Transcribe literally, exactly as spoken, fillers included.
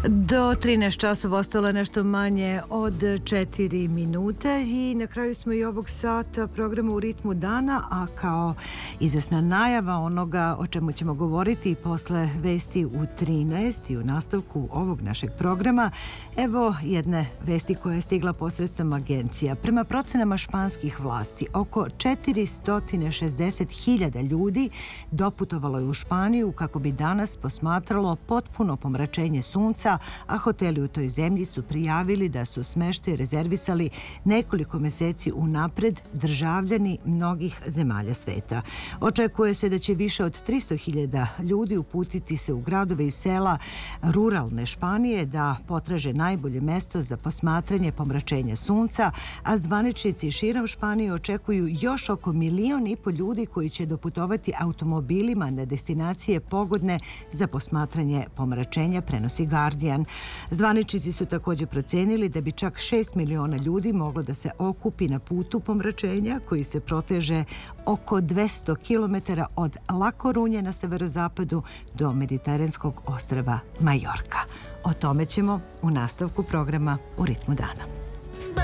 Do trinaest časova ostalo je nešto manje od četiri minute i na kraju smo i ovog sata programa U ritmu dana, a kao izvesna najava onoga o čemu ćemo govoriti posle vesti u trinaest i u nastavku ovog našeg programa, evo jedne vesti koja je stigla posredstvom agencija. Prema procenama španskih vlasti, oko četiristo šezdeset hiljada ljudi doputovalo je u Španiju kako bi danas posmatralo potpuno pomračenje sunca, a hoteli u toj zemlji su prijavili da su smeštaj rezervisali nekoliko meseci unapred državljani mnogih zemalja sveta. Očekuje se da će više od tristo hiljada ljudi uputiti se u gradove i sela ruralne Španije da potraže najbolje mesto za posmatranje pomračenja sunca, a zvaničnici širom Španije očekuju još oko milion i po ljudi koji će doputovati automobilima na destinacije pogodne za posmatranje pomračenja, prenosi Guardian. Zvaničnici su također procenili da bi čak šest miliona ljudi moglo da se okupi na putu pomračenja koji se proteže oko dvesta kilometara od La Corunje na severozapadu do mediteranskog ostrva Majorka. O tome ćemo u nastavku programa U ritmu dana.